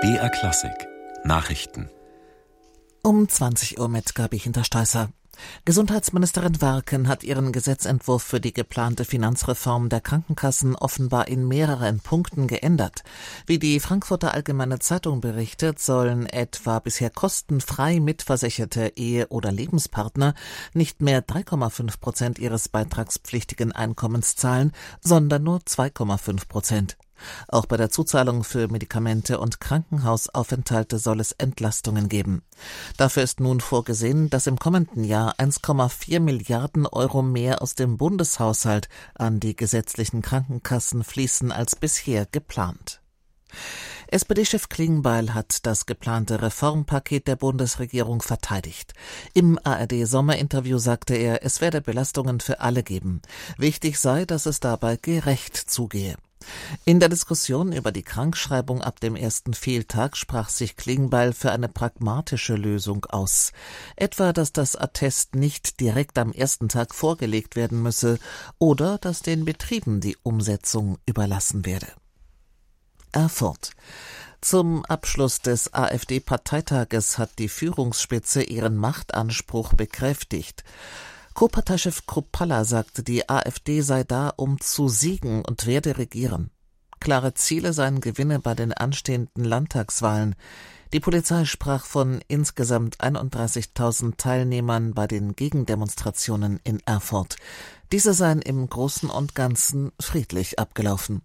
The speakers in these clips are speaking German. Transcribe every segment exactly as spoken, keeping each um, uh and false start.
B R Klassik Nachrichten Um zwanzig Uhr mit Gabi Hintersteißer. Gesundheitsministerin Werken hat ihren Gesetzentwurf für die geplante Finanzreform der Krankenkassen offenbar in mehreren Punkten geändert. Wie die Frankfurter Allgemeine Zeitung berichtet, sollen etwa bisher kostenfrei mitversicherte Ehe- oder Lebenspartner nicht mehr drei Komma fünf Prozent ihres beitragspflichtigen Einkommens zahlen, sondern nur zwei Komma fünf Prozent. Auch bei der Zuzahlung für Medikamente und Krankenhausaufenthalte soll es Entlastungen geben. Dafür ist nun vorgesehen, dass im kommenden Jahr eins Komma vier Milliarden Euro mehr aus dem Bundeshaushalt an die gesetzlichen Krankenkassen fließen als bisher geplant. S P D-Chef Klingbeil hat das geplante Reformpaket der Bundesregierung verteidigt. Im A R D-Sommerinterview sagte er, es werde Belastungen für alle geben. Wichtig sei, dass es dabei gerecht zugehe. In der Diskussion über die Krankschreibung ab dem ersten Fehltag sprach sich Klingbeil für eine pragmatische Lösung aus. Etwa, dass das Attest nicht direkt am ersten Tag vorgelegt werden müsse oder dass den Betrieben die Umsetzung überlassen werde. Erfurt. Zum Abschluss des AfD-Parteitages hat die Führungsspitze ihren Machtanspruch bekräftigt. Co-Parteichef Kruppalla sagte, die AfD sei da, um zu siegen und werde regieren. Klare Ziele seien Gewinne bei den anstehenden Landtagswahlen. Die Polizei sprach von insgesamt einunddreißigtausend Teilnehmern bei den Gegendemonstrationen in Erfurt. Diese seien im Großen und Ganzen friedlich abgelaufen.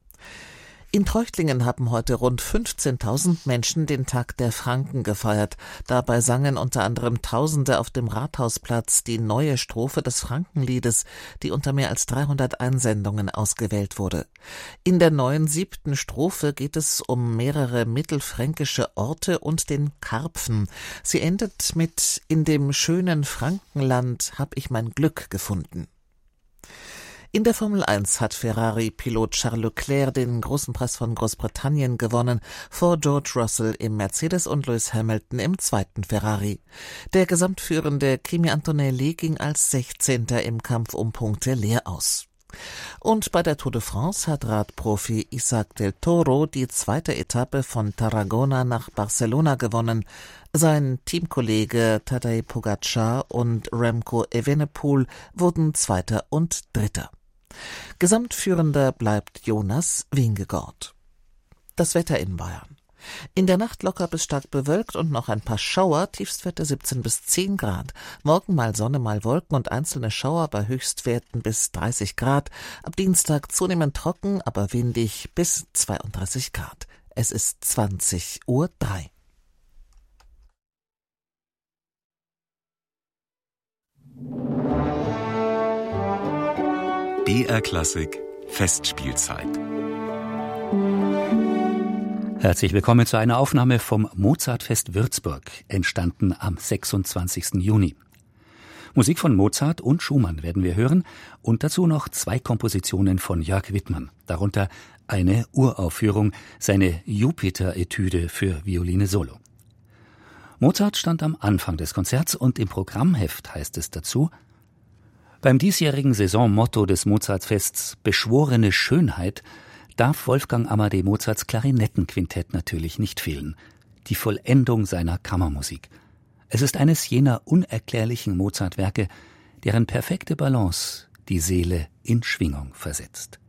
In Treuchtlingen haben heute rund fünfzehntausend Menschen den Tag der Franken gefeiert. Dabei sangen unter anderem Tausende auf dem Rathausplatz die neue Strophe des Frankenliedes, die unter mehr als dreihundert Einsendungen ausgewählt wurde. In der neuen siebten Strophe geht es um mehrere mittelfränkische Orte und den Karpfen. Sie endet mit »In dem schönen Frankenland hab ich mein Glück gefunden«. In der Formel eins hat Ferrari-Pilot Charles Leclerc den großen Preis von Großbritannien gewonnen, vor George Russell im Mercedes und Lewis Hamilton im zweiten Ferrari. Der gesamtführende Kimi Antonelli ging als sechzehnter im Kampf um Punkte leer aus. Und bei der Tour de France hat Radprofi Isaac del Toro die zweite Etappe von Tarragona nach Barcelona gewonnen. Sein Teamkollege Tadej Pogačar und Remco Evenepoel wurden Zweiter und Dritter. Gesamtführender bleibt Jonas Vingegaard. Das Wetter in Bayern. In der Nacht locker bis stark bewölkt und noch ein paar Schauer, Tiefstwerte siebzehn bis zehn Grad. Morgen mal Sonne, mal Wolken und einzelne Schauer bei Höchstwerten bis dreißig Grad. Ab Dienstag zunehmend trocken, aber windig bis zweiunddreißig Grad. Es ist zwanzig Uhr drei. B R Klassik Festspielzeit. Herzlich willkommen zu einer Aufnahme vom Mozartfest Würzburg, entstanden am sechsundzwanzigsten Juni. Musik von Mozart und Schumann werden wir hören und dazu noch zwei Kompositionen von Jörg Wittmann, darunter eine Uraufführung, seine Jupiter-Etüde für Violine Solo. Mozart stand am Anfang des Konzerts und im Programmheft heißt es dazu: Beim diesjährigen Saisonmotto des Mozartfests »Beschworene Schönheit« darf Wolfgang Amadei Mozarts Klarinettenquintett natürlich nicht fehlen, die Vollendung seiner Kammermusik. Es ist eines jener unerklärlichen Mozart-Werke, deren perfekte Balance die Seele in Schwingung versetzt.